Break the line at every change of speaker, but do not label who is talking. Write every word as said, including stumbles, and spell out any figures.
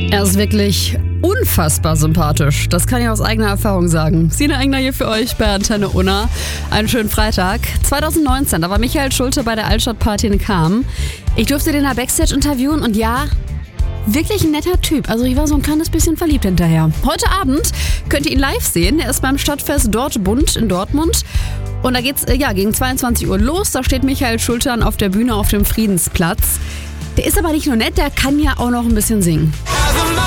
Er ist wirklich unfassbar sympathisch. Das kann ich aus eigener Erfahrung sagen. Sina Engler hier für euch bei Antenne Unna. Einen schönen Freitag. zwanzig neunzehn, da war Michael Schulte bei der Altstadtparty in Cham. Ich durfte den da Backstage interviewen und ja, wirklich ein netter Typ. Also ich war so ein kleines bisschen verliebt hinterher. Heute Abend könnt ihr ihn live sehen. Er ist beim Stadtfest Dortbund in Dortmund. Und da geht's ja gegen zweiundzwanzig Uhr los. Da steht Michael Schulte dann auf der Bühne auf dem Friedensplatz. Der ist aber nicht nur nett, der kann ja auch noch ein bisschen singen.